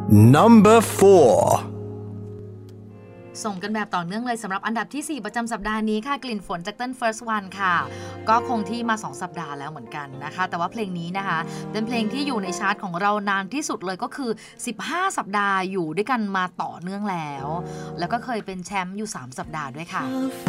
Number 4 ส่งกันแบบต่อเนื่องเลยสำหรับอันดับที่4ประจำสัปดาห์นี้ค่ะกลิ่นฝนจากเต้น First One ค่ะก็คงที่มา2สัปดาห์แล้วเหมือนกันนะคะแต่ว่าเพลงนี้นะคะเป็นเพลงที่อยู่ในชาร์ตของเรานานที่สุดเลยก็คือ15สัปดาห์อยู่ด้วยกันมาต่อเนื่องแล้วก็เคยเป็นแชมป์อยู่3สัปดาห์ด้วยค่ะ